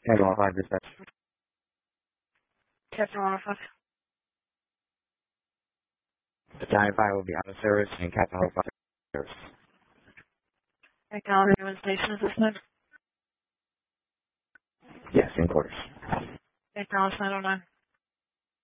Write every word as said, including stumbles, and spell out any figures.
Captain one oh five dispatch. Captain one oh five. Battalion five will be out of service and Captain one oh five service. Acknowledge what station is this nine? Yes, in quarters. Acknowledge nine oh nine.